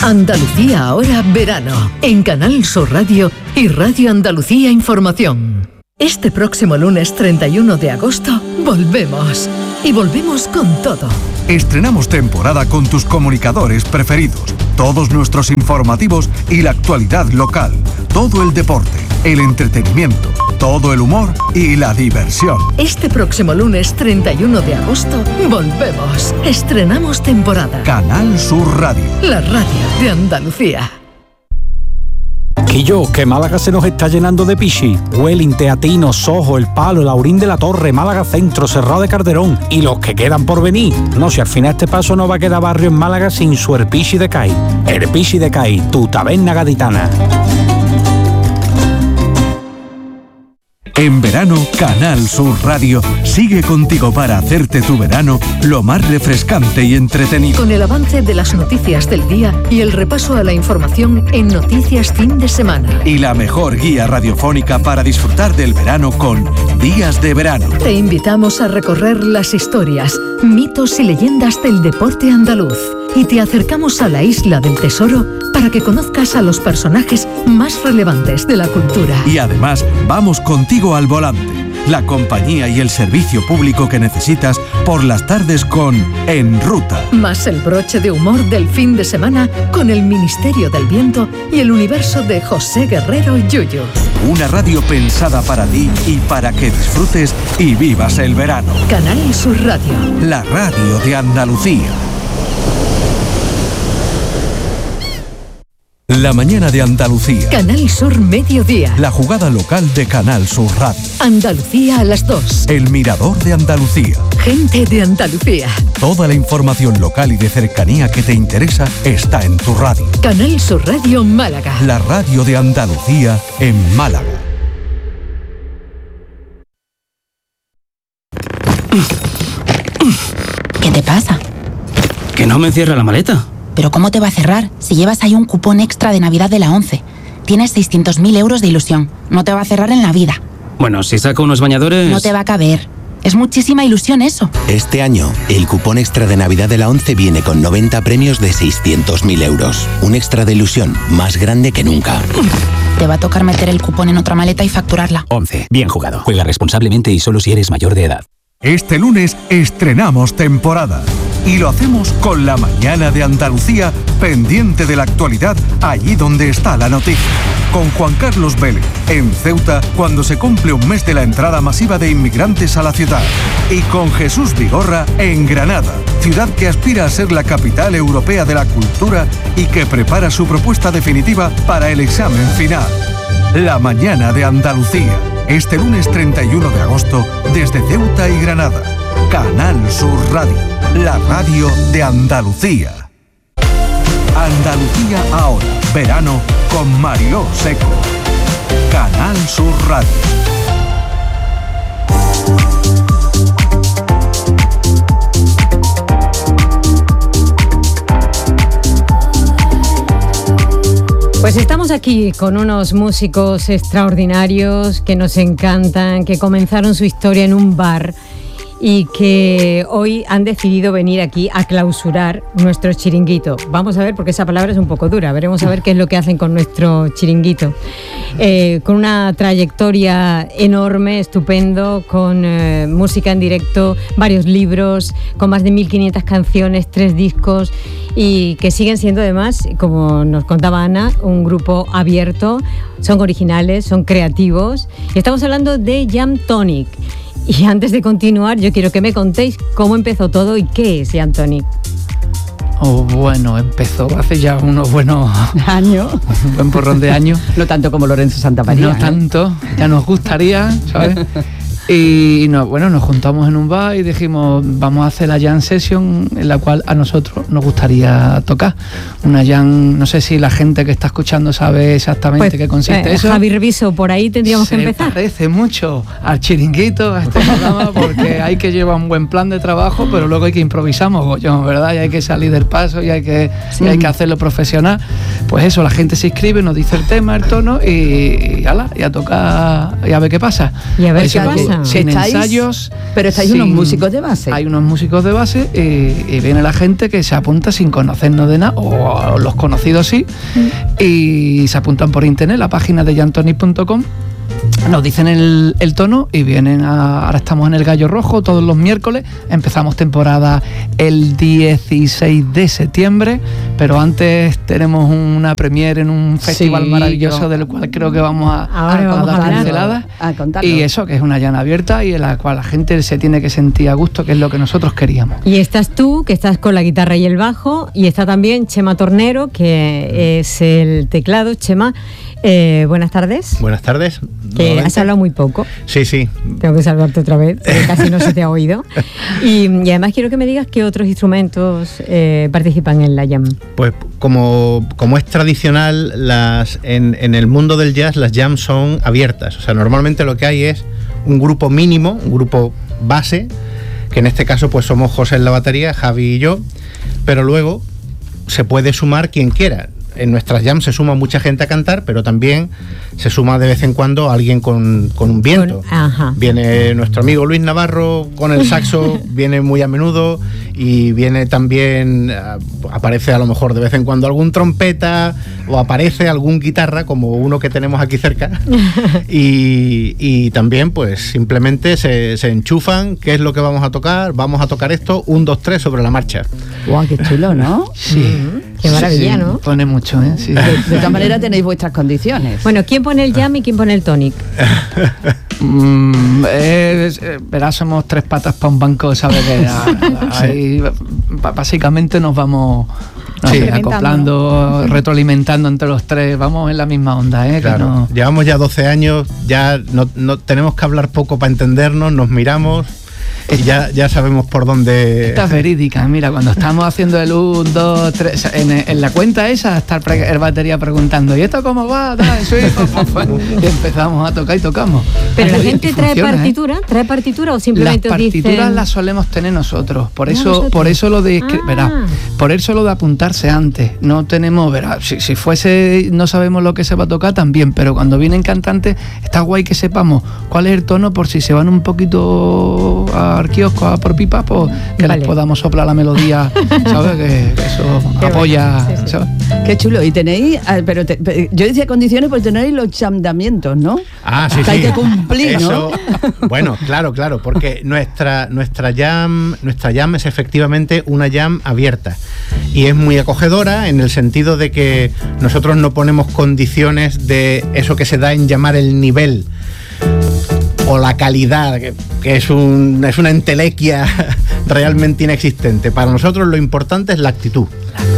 Andalucía ahora verano, en Canal Sur Radio y Radio Andalucía Información. Este próximo lunes 31 de agosto volvemos. Y volvemos con todo. Estrenamos temporada con tus comunicadores preferidos, todos nuestros informativos y la actualidad local, todo el deporte, el entretenimiento, todo el humor y la diversión. Este próximo lunes 31 de agosto volvemos. Estrenamos temporada. Canal Sur Radio. La radio de Andalucía. Quillo, que Málaga se nos está llenando de pichi. Huelin, Teatino, Sojo, El Palo, el Aurín de la Torre, Málaga Centro, Cerrado de Calderón y los que quedan por venir. No, si al final este paso no va a quedar barrio en Málaga sin su Herpichi de Cai. Herpichi de Cai, tu taberna gaditana. En verano, Canal Sur Radio sigue contigo para hacerte tu verano lo más refrescante y entretenido. Con el avance de las noticias del día y el repaso a la información en Noticias Fin de Semana. Y la mejor guía radiofónica para disfrutar del verano con Días de Verano. Te invitamos a recorrer las historias, mitos y leyendas del deporte andaluz. Y te acercamos a la Isla del Tesoro para que conozcas a los personajes más relevantes de la cultura. Y además, vamos contigo al volante, la compañía y el servicio público que necesitas por las tardes con En Ruta. Más el broche de humor del fin de semana con el Ministerio del Viento y el universo de José Guerrero Yuyu. Una radio pensada para ti y para que disfrutes y vivas el verano. Canal Sur Radio. La radio de Andalucía. La mañana de Andalucía. Canal Sur Mediodía. La jugada local de Canal Sur Radio. Andalucía a las 2. El mirador de Andalucía. Gente de Andalucía. Toda la información local y de cercanía que te interesa está en tu radio. Canal Sur Radio Málaga. La radio de Andalucía en Málaga. ¿Qué te pasa? Que no me cierra la maleta. ¿Pero cómo te va a cerrar si llevas ahí un cupón extra de Navidad de la 11? Tienes 600.000 euros de ilusión. No te va a cerrar en la vida. Bueno, si saco unos bañadores... No te va a caber. Es muchísima ilusión eso. Este año, el cupón extra de Navidad de la 11 viene con 90 premios de 600.000 euros. Un extra de ilusión más grande que nunca. Te va a tocar meter el cupón en otra maleta y facturarla. 11. Bien jugado. Juega responsablemente y solo si eres mayor de edad. Este lunes estrenamos temporada. Y lo hacemos con la mañana de Andalucía, pendiente de la actualidad allí donde está la noticia. Con Juan Carlos Vélez, en Ceuta, cuando se cumple un mes de la entrada masiva de inmigrantes a la ciudad. Y con Jesús Vigorra, en Granada, ciudad que aspira a ser la capital europea de la cultura y que prepara su propuesta definitiva para el examen final. La mañana de Andalucía, este lunes 31 de agosto, desde Ceuta y Granada. Canal Sur Radio, la radio de Andalucía. Andalucía ahora, verano con Mariló Seco. Canal Sur Radio. Pues estamos aquí con unos músicos extraordinarios que nos encantan, que comenzaron su historia en un bar y que hoy han decidido venir aquí a clausurar nuestro chiringuito. Vamos a ver, porque esa palabra es un poco dura, veremos a ver qué es lo que hacen con nuestro chiringuito. Con una trayectoria enorme, estupendo, con música en directo, varios libros, con más de 1.500 canciones, 3 discos, y que siguen siendo además, como nos contaba Ana, un grupo abierto, son originales, son creativos, y estamos hablando de Jam Tonic. Y antes de continuar, yo quiero que me contéis cómo empezó todo y qué es Jam Tonic. Oh, bueno, empezó hace ya unos buenos años, un buen porrón de años. No tanto como Lorenzo Santamaría. No tanto, ya nos gustaría, ¿sabes? Y nos juntamos en un bar y dijimos, vamos a hacer la jam session en la cual a nosotros nos gustaría tocar. Una jam, no sé si la gente que está escuchando sabe exactamente qué consiste eso. Javi Reviso, por ahí tendríamos que empezar. Se parece mucho al chiringuito, a este programa, porque hay que llevar un buen plan de trabajo, pero luego hay que improvisar mogollón, ¿verdad? Y hay que salir del paso y hay que hacerlo profesional. Pues eso, la gente se inscribe, nos dice el tema, el tono y a tocar y a ver qué pasa. Y a ver qué pasa. sin ensayos. Pero estáis unos músicos de base. Hay unos músicos de base y viene la gente que se apunta sin conocernos de nada, o los conocidos sí, y se apuntan por internet, la página de jantonic.com. Nos dicen el tono y vienen ahora estamos en el Gallo Rojo todos los miércoles, empezamos temporada el 16 de septiembre, pero antes tenemos una premiere en un festival maravilloso del cual creo que vamos a dar pinceladas, y eso, que es una llana abierta y en la cual la gente se tiene que sentir a gusto, que es lo que nosotros queríamos. Y estás tú, que estás con la guitarra y el bajo, y está también Chema Tornero, que es el teclado. Chema, buenas tardes. Buenas tardes. Que has hablado muy poco. Sí. Tengo que salvarte otra vez, porque casi no se te ha oído. Y además quiero que me digas qué otros instrumentos participan en la jam. Pues como es tradicional, en el mundo del jazz las jams son abiertas. O sea, normalmente lo que hay es un grupo mínimo, un grupo base, que en este caso pues somos José en la batería, Javi y yo, pero luego se puede sumar quien quiera. En nuestras jams se suma mucha gente a cantar, pero también se suma de vez en cuando alguien con un viento. Viene nuestro amigo Luis Navarro con el saxo, viene muy a menudo, y viene también, aparece a lo mejor de vez en cuando algún trompeta, o aparece algún guitarra, como uno que tenemos aquí cerca, y también pues simplemente se enchufan, qué es lo que vamos a tocar esto, 1, 2, 3 sobre la marcha. ¡Guau, qué chulo!, ¿no? Sí. Qué maravilla, ¿no? Pone mucho, ¿eh? Sí. De todas maneras tenéis vuestras condiciones. Bueno, ¿quién pone el jam y quién pone el tonic? Verás, somos 3 patas para un banco, ¿sabes? Ahí básicamente nos vamos acoplando, retroalimentando entre los 3, vamos en la misma onda, ¿eh? Claro. No... Llevamos ya 12 años, ya no tenemos que hablar poco para entendernos, nos miramos y ya sabemos por dónde. Esta es verídica, mira, cuando estamos haciendo el 1, 2, 3, en la cuenta esa está el batería preguntando, ¿y esto cómo va? Y empezamos a tocar y tocamos. Pero la gente trae partitura o simplemente las partituras dicen... las solemos tener nosotros, por eso lo de por eso lo de apuntarse antes. No tenemos, si fuese, no sabemos lo que se va a tocar también, pero cuando vienen cantantes está guay que sepamos cuál es el tono, por si se van un poquito al kiosco a por pipa, pues que les podamos soplar la melodía, ¿sabes? Que eso apoya. Sí. Qué chulo. Y tenéis, pero yo decía condiciones, pues tenéis los chamdamientos, ¿no? Sí. Hay que cumplir, eso, ¿no? Bueno, claro, porque nuestra jam es efectivamente una jam abierta y es muy acogedora en el sentido de que nosotros no ponemos condiciones de eso que se da en llamar el nivel o la calidad, que es una entelequia realmente inexistente. Para nosotros lo importante es la actitud.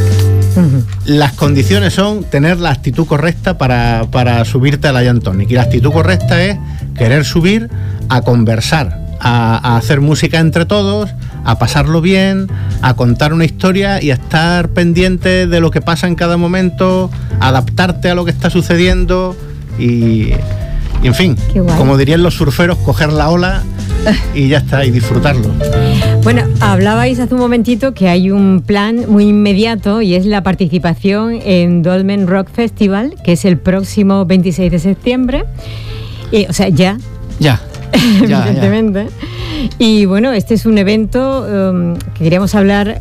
Las condiciones son tener la actitud correcta para subirte a la jam tonic, y la actitud correcta es querer subir a conversar, a hacer música entre todos, a pasarlo bien, a contar una historia y a estar pendiente de lo que pasa en cada momento, adaptarte a lo que está sucediendo y en fin, como dirían los surferos, coger la ola y ya está, y disfrutarlo. Bueno, hablabais hace un momentito que hay un plan muy inmediato y es la participación en Dolmen Rock Festival, que es el próximo 26 de septiembre. O sea, ya. Evidentemente. Y bueno, este es un evento que queríamos hablar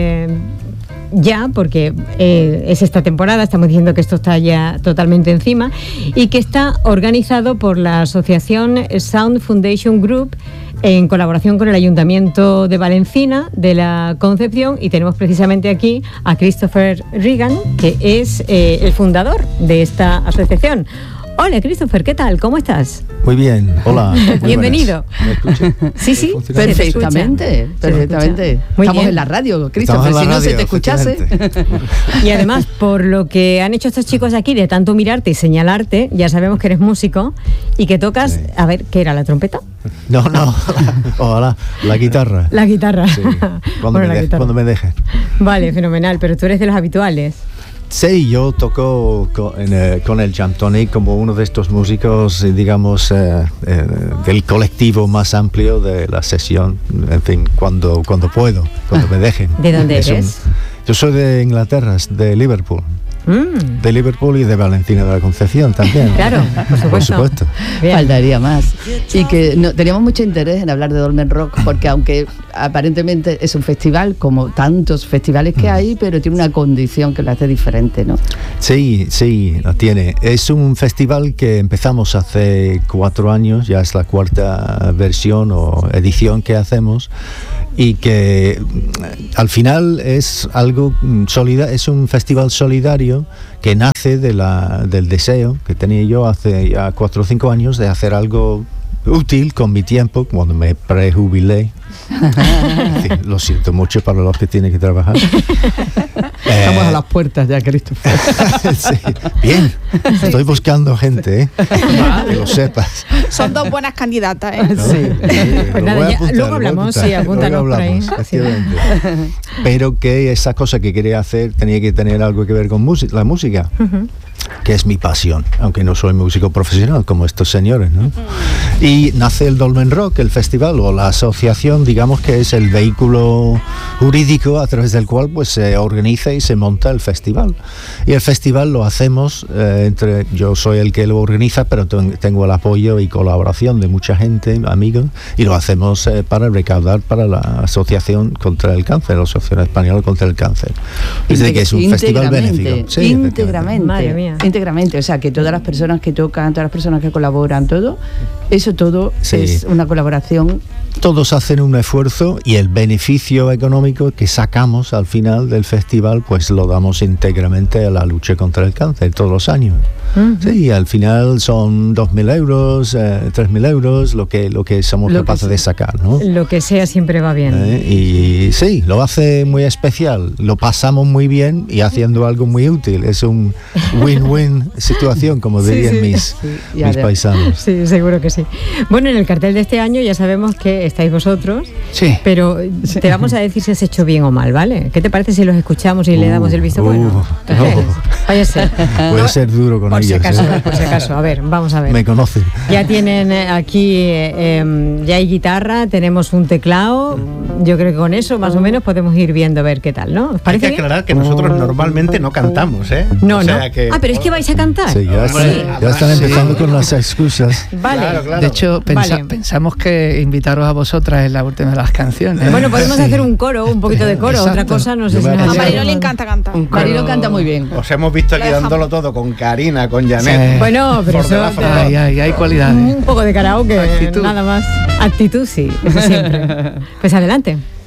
ya, porque es esta temporada, estamos diciendo que esto está ya totalmente encima, y que está organizado por la asociación Sound Foundation Group en colaboración con el Ayuntamiento de Valencina de la Concepción, y tenemos precisamente aquí a Christopher Regan, que es el fundador de esta asociación. Hola, Christopher, ¿qué tal? ¿Cómo estás? Muy bien, hola. Bienvenido. ¿Me escucha? Sí, perfectamente. Estamos en la radio, Christopher, si no se te escuchase. Y además, por lo que han hecho estos chicos aquí, de tanto mirarte y señalarte, ya sabemos que eres músico y que tocas, a ver, ¿qué era, la trompeta? No, hola, la guitarra. La guitarra. Sí. Cuando me dejen. Vale, fenomenal, pero tú eres de los habituales. Sí, yo toco con el Jam Tonic como uno de estos músicos, digamos, del colectivo más amplio de la sesión, en fin, cuando puedo, cuando me dejen. ¿De dónde eres? Yo soy de Inglaterra, de Liverpool. De Liverpool y de Valentina de la Concepción también. Claro, por supuesto. Faltaría más. Y que teníamos mucho interés en hablar de Dolmen Rock, porque aunque aparentemente es un festival como tantos festivales que hay, pero tiene una condición que lo hace diferente, ¿no? Sí, lo tiene. Es un festival que empezamos hace 4 años, ya es la 4ª versión o edición que hacemos, y que al final es algo es un festival solidario que nace del deseo que tenía yo hace ya 4 o 5 años de hacer algo útil con mi tiempo cuando me prejubilé. Lo siento mucho para los que tienen que trabajar. Estamos a las puertas ya, Christopher. Sí. Bien, estoy buscando gente, que lo sepas. Son 2 buenas candidatas, Pues nada, luego hablamos, apúntanos por ahí. Pero que esa cosa que quería hacer tenía que tener algo que ver con la música. Que es mi pasión, aunque no soy músico profesional como estos señores, ¿no? Y nace el Dolmen Rock, el festival o la asociación, digamos que es el vehículo jurídico a través del cual pues se organiza y se monta el festival. Y el festival lo hacemos yo soy el que lo organiza, pero tengo el apoyo y colaboración de mucha gente, amigos, y lo hacemos para recaudar para la Asociación contra el Cáncer, la Asociación Española contra el Cáncer. Es decir, que es un festival benéfico. Sí, íntegramente. Madre mía. Íntegramente, o sea, que todas las personas que tocan, todas las personas que colaboran, todo es una colaboración. Todos hacen un esfuerzo y el beneficio económico que sacamos al final del festival pues lo damos íntegramente a la lucha contra el cáncer todos los años. Sí, al final son 2.000 euros, 3.000 euros, lo que somos capaces de sacar, ¿no? Lo que sea siempre va bien. Y sí, lo hace muy especial, lo pasamos muy bien y haciendo algo muy útil. Es un win-win situación, como dirían mis paisanos. Sí, seguro que sí. Bueno, en el cartel de este año ya sabemos que estáis vosotros, pero te vamos a decir si has hecho bien o mal, ¿vale? ¿Qué te parece si los escuchamos y le damos el visto bueno? Puede ser duro con ellos. Por si acaso, a ver, vamos a ver. Me conocen. Ya tienen aquí, ya hay guitarra, tenemos un teclado. Yo creo que con eso más o menos podemos ir viendo a ver qué tal, ¿no? Hay que aclarar que nosotros normalmente no cantamos, ¿eh? No. Pero es que vais a cantar. Sí, ya están empezando con las excusas. Vale. Claro. De hecho, pensamos que invitaros a vosotras en la última de las canciones. Bueno, podemos hacer un coro, un poquito de coro. Otra cosa no sé si a Marilo le encanta cantar. Marilo canta muy bien. Os hemos visto aquí dándolo todo con Karina, con Janet. Bueno, pero eso hay cualidades. Un poco de karaoke, nada más. Actitud, sí, eso siempre. Pues adelante.